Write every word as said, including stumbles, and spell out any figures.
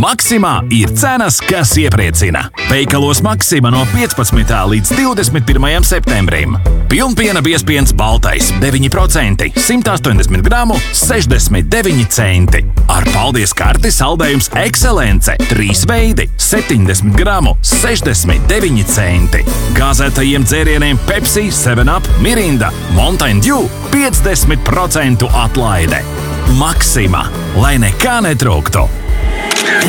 Maksimā ir cenas, kas iepriecina. Veikalos Maksima no piecpadsmitā līdz divdesmit pirmajam septembrim. Pilnpiena biezpiens baltais deviņi procenti, simt astoņdesmit gramu, sešdesmit deviņi centi. Ar paldies karti saldējums Ekscelence, trīs veidi, septiņdesmit gramu, sešdesmit deviņi centi. Gāzētajiem dzērieniem Pepsi, seven up, Mirinda, Mountain Dew, piecdesmit procentu atlaide. Maksima, lai nekā netrūktu.